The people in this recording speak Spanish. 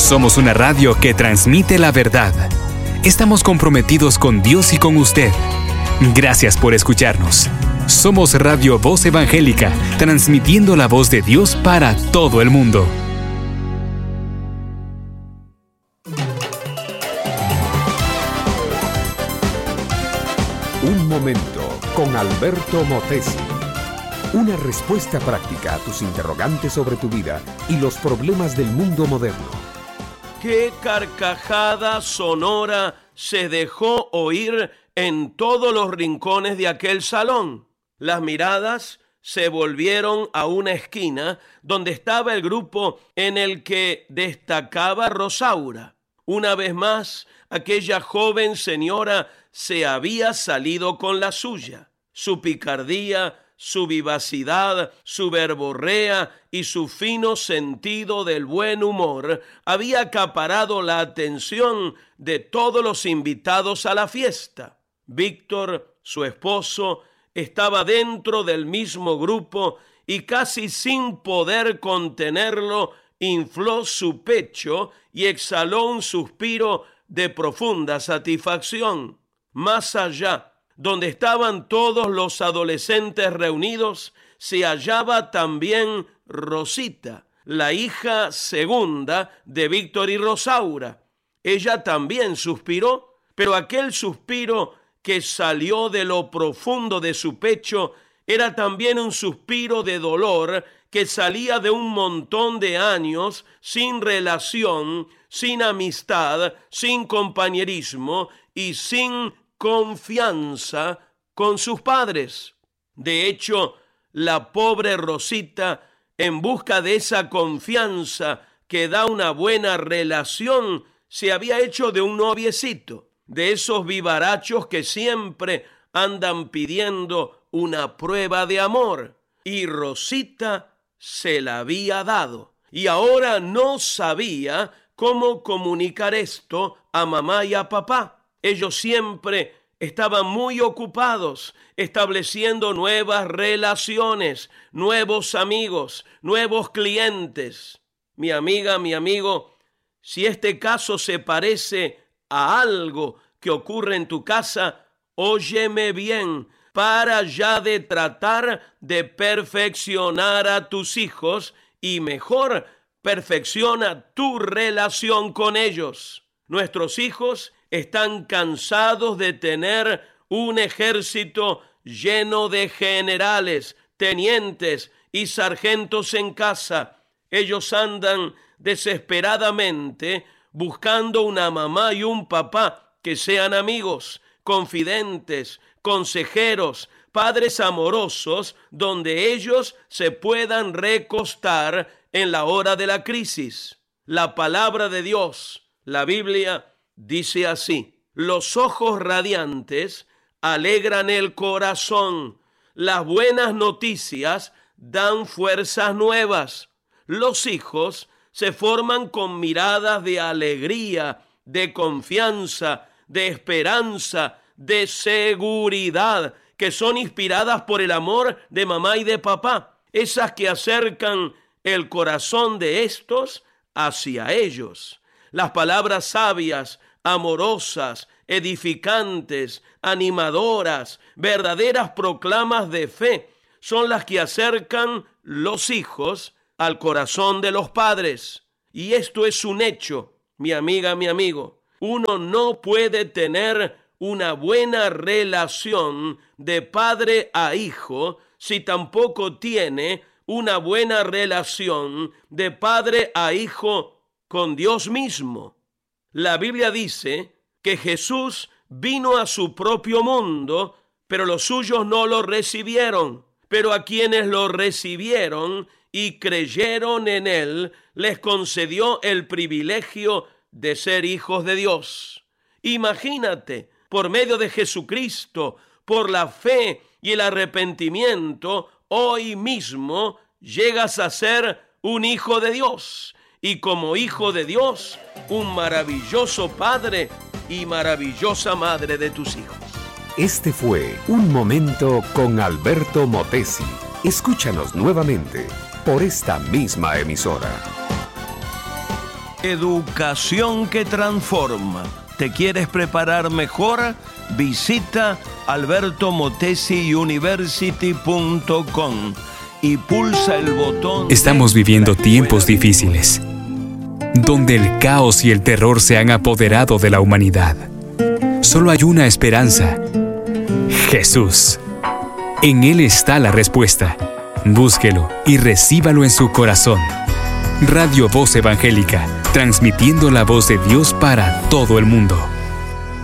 Somos una radio que transmite la verdad. Estamos comprometidos con Dios y con usted. Gracias por escucharnos. Somos Radio Voz Evangélica, transmitiendo la voz de Dios para todo el mundo. Un momento con Alberto Motesi. Una respuesta práctica a tus interrogantes sobre tu vida y los problemas del mundo moderno. ¡Qué carcajada sonora se dejó oír en todos los rincones de aquel salón! Las miradas se volvieron a una esquina donde estaba el grupo en el que destacaba Rosaura. Una vez más, aquella joven señora se había salido con la suya. Su picardía, su vivacidad, su verborrea y su fino sentido del buen humor había acaparado la atención de todos los invitados a la fiesta. Víctor, su esposo, estaba dentro del mismo grupo y casi sin poder contenerlo, infló su pecho y exhaló un suspiro de profunda satisfacción. Más allá, donde estaban todos los adolescentes reunidos, se hallaba también Rosita, la hija segunda de Víctor y Rosaura. Ella también suspiró, pero aquel suspiro que salió de lo profundo de su pecho era también un suspiro de dolor que salía de un montón de años sin relación, sin amistad, sin compañerismo y sin confianza con sus padres. De hecho, la pobre Rosita, en busca de esa confianza que da una buena relación, se había hecho de un noviecito, de esos vivarachos que siempre andan pidiendo una prueba de amor. Y Rosita se la había dado. Y ahora no sabía cómo comunicar esto a mamá y a papá. Ellos siempre estaban muy ocupados estableciendo nuevas relaciones, nuevos amigos, nuevos clientes. Mi amiga, mi amigo, si este caso se parece a algo que ocurre en tu casa, óyeme bien, para ya de tratar de perfeccionar a tus hijos y mejor perfecciona tu relación con ellos. Nuestros hijos están cansados de tener un ejército lleno de generales, tenientes y sargentos en casa. Ellos andan desesperadamente buscando una mamá y un papá que sean amigos, confidentes, consejeros, padres amorosos, donde ellos se puedan recostar en la hora de la crisis. La palabra de Dios, la Biblia, dice así: los ojos radiantes alegran el corazón, las buenas noticias dan fuerzas nuevas. Los hijos se forman con miradas de alegría, de confianza, de esperanza, de seguridad, que son inspiradas por el amor de mamá y de papá, esas que acercan el corazón de estos hacia ellos. Las palabras sabias, amorosas, edificantes, animadoras, verdaderas proclamas de fe, son las que acercan los hijos al corazón de los padres. Y esto es un hecho, mi amiga, mi amigo. Uno no puede tener una buena relación de padre a hijo si tampoco tiene una buena relación de padre a hijo con Dios mismo. La Biblia dice que Jesús vino a su propio mundo, pero los suyos no lo recibieron. Pero a quienes lo recibieron y creyeron en él, les concedió el privilegio de ser hijos de Dios. Imagínate, por medio de Jesucristo, por la fe y el arrepentimiento, hoy mismo llegas a ser un hijo de Dios. Y como hijo de Dios, un maravilloso padre y maravillosa madre de tus hijos. Este fue Un Momento con Alberto Motesi. Escúchanos nuevamente por esta misma emisora. Educación que transforma. ¿Te quieres preparar mejor? Visita albertomotesiuniversity.com y pulsa el botón. Estamos viviendo tiempos difíciles, donde el caos y el terror se han apoderado de la humanidad. Solo hay una esperanza: Jesús. En Él está la respuesta. Búsquelo y recíbalo en su corazón. Radio Voz Evangélica, transmitiendo la voz de Dios para todo el mundo.